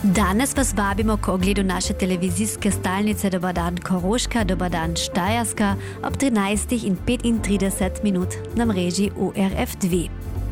Danes vas vabimo k ogledu naše televizijske stalnice Dobar dan Koroška, Dobar dan Štajerska ob 13:35 na mreži ORF2.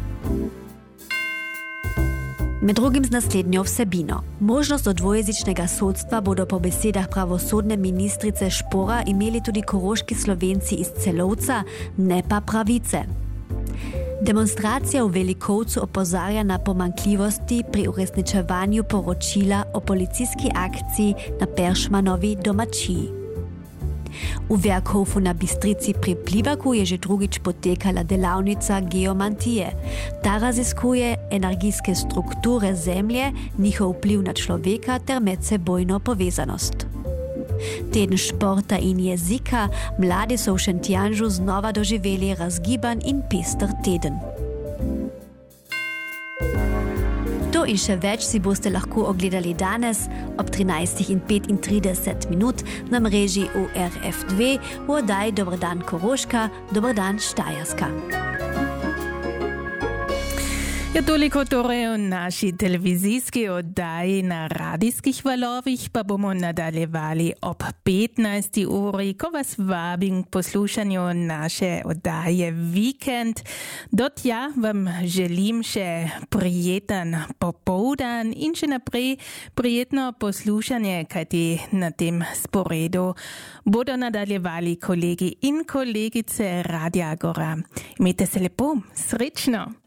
Med drugim z naslednjo vsebino. Možnost do dvojezičnega sodstva bodo po besedah pravosodne ministrice Špora imeli tudi koroški Slovenci iz Celovca, ne pa pravice. Demonstracija v Velikovcu opozarja na pomanjkljivosti pri uresničevanju poročila o policijski akciji na Peršmanovi domačiji. V Verkhofu na Bistrici pri Plivaku je že drugič potekala delavnica geomantije. Ta raziskuje energijske strukture zemlje, njihov vpliv na človeka ter medsebojno povezanost. Teden športa in jezika, mladi so v Šentjanžu znova doživeli razgiban in pester teden. To in še več si boste lahko ogledali danes ob 13:35 na mreži ORF2 v oddaji Dobar dan Koroška, Dobar dan Štajerska. Ja, toliko torej o naši televizijski oddaji. Na radijskih valovih pa bomo nadaljevali ob 15. uri, ko vas vabim k poslušanju naše oddaje Vikend. Do tja vam želim še prijeten popoldan in še naprej prijetno poslušanje, kajti na tem sporedu bodo nadaljevali kolegi in kolegice Radia Agora. Imejte se lepo, srečno!